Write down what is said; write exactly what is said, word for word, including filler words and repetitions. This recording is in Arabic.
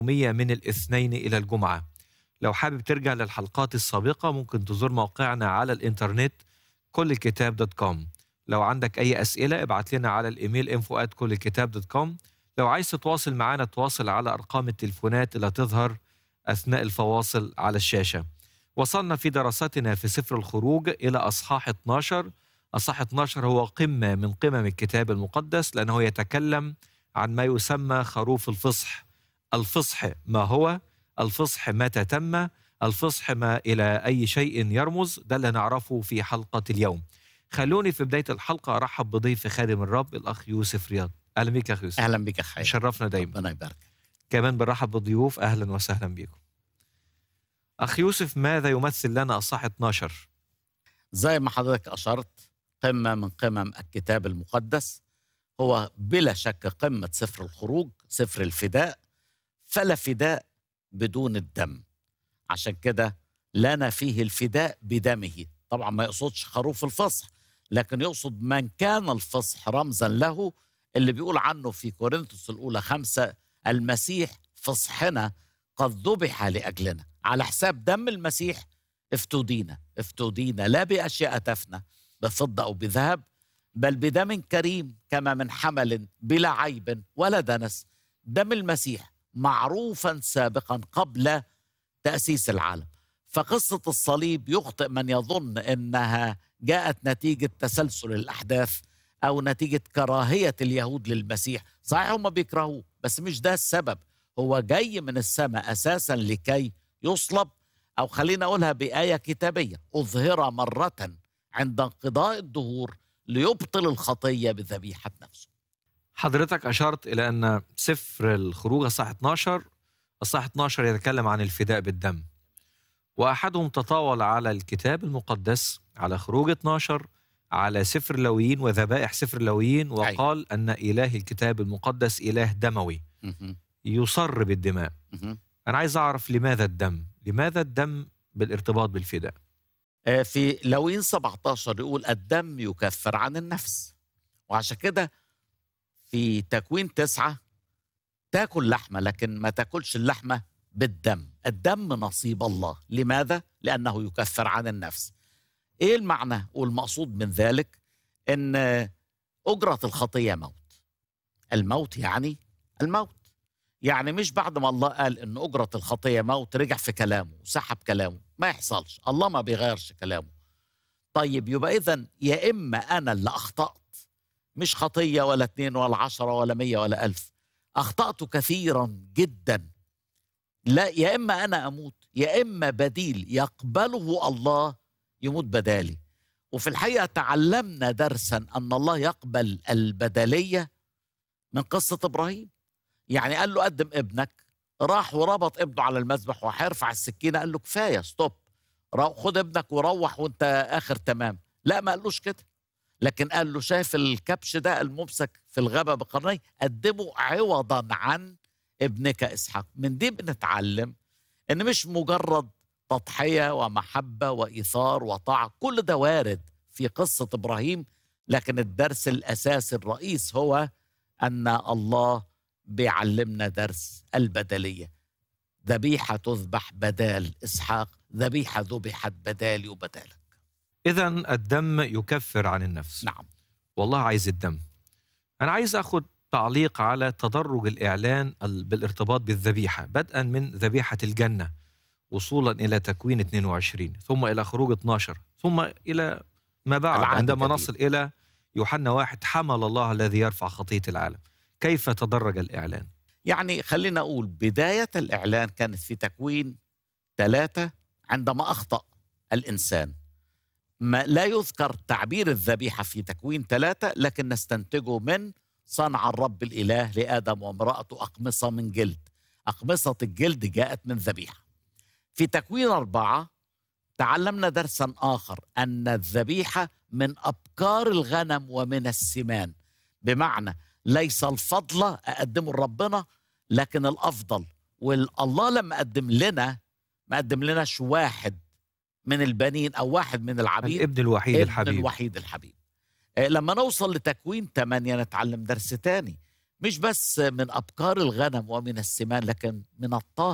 يومية من الاثنين إلى الجمعة. لو حابب ترجع للحلقات السابقة ممكن تزور موقعنا على الإنترنت كل الكتاب دوت كوم. لو عندك أي أسئلة ابعت لنا على الإيميل info at كل الكتاب دوت كوم. لو عايز تتواصل معنا تواصل على أرقام التليفونات اللي هتظهر أثناء الفواصل على الشاشة. وصلنا في دراستنا في سفر الخروج إلى أصحاح اتناشر. أصحاح اتناشر هو قمة من قمم الكتاب المقدس، لأنه يتكلم عن ما يسمى خروف الفصح. الفصح ما هو؟ الفصح متى تم؟ الفصح ما إلى أي شيء يرمز؟ ده اللي نعرفه في حلقة اليوم. خلوني في بداية الحلقة أرحب بضيف خادم الرب الأخ يوسف رياض. أهلا بك يا أخ يوسف. اهلا بك يا خير. شرفنا دايما. ربنا يبارك. كمان بنرحب بالضيوف، أهلا وسهلا بكم. أخ يوسف، ماذا يمثل لنا أصحاح اتناشر؟ زي ما حضرتك اشرت، قمه من قمم الكتاب المقدس، هو بلا شك قمه سفر الخروج، سفر الفداء. فلا فداء بدون الدم، عشان كده لنا فيه الفداء بدمه. طبعا ما يقصدش خروف الفصح، لكن يقصد من كان الفصح رمزا له، اللي بيقول عنه في كورنثوس الأولى خمسة: المسيح فصحنا قد ذبح لأجلنا، على حساب دم المسيح افتدينا. افتدينا لا بأشياء تفنى بفضة أو بذهب، بل بدم كريم كما من حمل بلا عيب ولا دنس، دم المسيح معروفا سابقا قبل تأسيس العالم. فقصة الصليب يخطئ من يظن أنها جاءت نتيجة تسلسل الأحداث أو نتيجة كراهية اليهود للمسيح. صحيح هم بيكرهوه، بس مش ده السبب. هو جاي من السماء أساسا لكي يصلب، أو خلينا أقولها بآية كتابية: أظهر مرة عند انقضاء الدهور ليبطل الخطية بذبيحة نفسه. حضرتك أشرت إلى أن سفر الخروج أصحاح اتناشر أصحاح اتناشر يتكلم عن الفداء بالدم، وأحدهم تطاول على الكتاب المقدس، على خروج اتناشر، على سفر لاويين وذبائح سفر لاويين، وقال أن إله الكتاب المقدس إله دموي مهم. يصر بالدماء. مهم. أنا عايز أعرف لماذا الدم؟ لماذا الدم بالارتباط بالفداء؟ آه، في لاويين سبعتاشر يقول: الدم يكفر عن النفس. وعشان كده في تكوين تسعة: تاكل لحمة لكن ما تاكلش اللحمة بالدم. الدم نصيب الله. لماذا؟ لأنه يكفر عن النفس. إيه المعنى والمقصود من ذلك؟ إن أجرة الخطية موت. الموت يعني الموت. يعني مش بعد ما الله قال إن أجرة الخطية موت رجع في كلامه وسحب كلامه. ما يحصلش، الله ما بيغيرش كلامه. طيب يبقى إذن يا إما أنا اللي أخطأت، مش خطية ولا اتنين ولا عشرة ولا مية ولا ألف، أخطأت كثيرا جدا. لا، يا إما أنا أموت يا إما بديل يقبله الله يموت بدالي. وفي الحقيقة تعلمنا درسا أن الله يقبل البدلية من قصة إبراهيم. يعني قال له: قدم ابنك. راح وربط ابنه على المذبح وهيرفع السكينة، قال له: كفاية، ستوب، خد ابنك وروح وانت آخر تمام. لا، ما قالوش كده، لكن قال له: شايف الكبش ده الممسك في الغابة بقرنيه؟ قدمه عوضا عن ابنك إسحاق. من دي بنتعلم إن مش مجرد تضحية ومحبة وإيثار وطاعة، كل ده وارد في قصة إبراهيم، لكن الدرس الأساسي الرئيس هو أن الله بيعلمنا درس البدلية. ذبيحة تذبح بدال إسحاق، ذبيحة ذبحت بدالي وبدالك. إذن الدم يكفر عن النفس. نعم. والله عايز الدم. أنا عايز أخذ تعليق على تدرج الإعلان بالارتباط بالذبيحة، بدءا من ذبيحة الجنة وصولا إلى تكوين اثنين وعشرين، ثم إلى خروج اتناشر، ثم إلى ما بعد عندما نصل إلى يوحنا واحد: حمل الله الذي يرفع خطية العالم. كيف تدرج الإعلان؟ يعني خلينا أقول بداية الإعلان كانت في تكوين ثلاثة عندما أخطأ الإنسان. ما لا يذكر تعبير الذبيحة في تكوين ثلاثة، لكن نستنتجه من صنع الرب الإله لآدم وامرأته أقمصة من جلد. أقمصة الجلد جاءت من ذبيحة. في تكوين أربعة تعلمنا درسا آخر، أن الذبيحة من أبكار الغنم ومن السمان، بمعنى ليس الفضل أقدمه لربنا، لكن الأفضل. والله لما قدم لنا ما قدم لناش واحد من البنين أو واحد من العبيد، الابن الوحيد ابن الحبيب. الوحيد الحبيب. لما نوصل لتكوين ثمانية نتعلم درس تاني، مش بس من أبكار الغنم ومن السمان، لكن من الطاهر